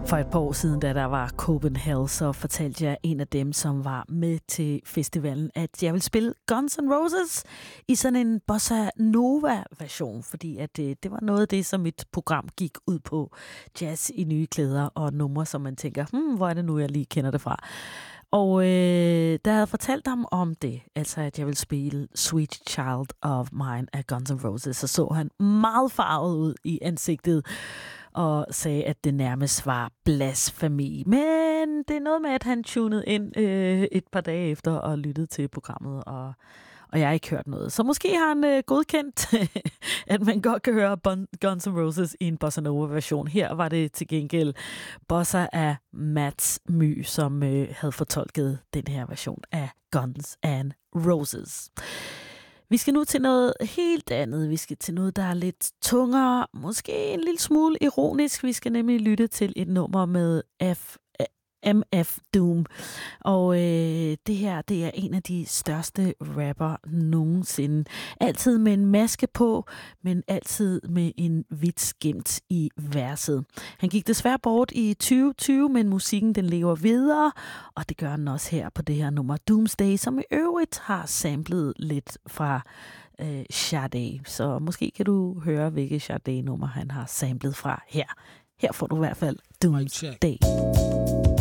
For et par år siden, da der var Copenhagen, så fortalte jeg en af dem, som var med til festivalen, at jeg vil spille Guns N' Roses i sådan en bossa nova-version, fordi at det var noget af det, som mit program gik ud på. Jazz i nye klæder og numre, som man tænker, hvor er det nu, jeg lige kender det fra. Og da jeg havde fortalt ham om det, altså at jeg vil spille Sweet Child of Mine af Guns N' Roses, så han meget farvet ud i ansigtet og sagde, at det nærmest var blasfemi. Men det er noget med, at han tunede ind et par dage efter og lyttede til programmet, og jeg har ikke hørt noget. Så måske har han godkendt, at man godt kan høre Guns N' Roses i en bossa nova-version. Her var det til gengæld bossa af Mats My, som havde fortolket den her version af Guns N' Roses. Vi skal nu til noget helt andet. Vi skal til noget, der er lidt tungere, måske en lille smule ironisk. Vi skal nemlig lytte til et nummer med MF Doom. Og det her, det er en af de største rapper nogensinde. Altid med en maske på, men altid med en vits gemt i verset. Han gik desværre bort i 2020, men musikken den lever videre, og det gør den også her på det her nummer Doomsday, som i øvrigt har samlet lidt fra Sade. Så måske kan du høre, hvilket Sade-nummer han har samlet fra her. Her får du i hvert fald Doomsday.